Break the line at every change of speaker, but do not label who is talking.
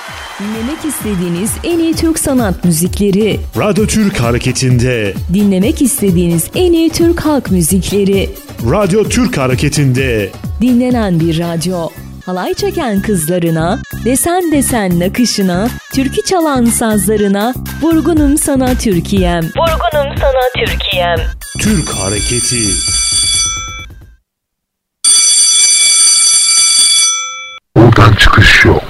Dinlemek istediğiniz en iyi Türk sanat müzikleri.
Radyo Türk Hareketi'nde.
Dinlemek istediğiniz en iyi Türk halk müzikleri.
Radyo Türk Hareketi'nde.
Dinlenen bir radyo. Halay çeken kızlarına, desen desen nakışına, türkü çalan sazlarına, vurgunum sana Türkiye'm. Vurgunum sana Türkiye'm.
Türk Hareketi.
Buradan çıkış yok.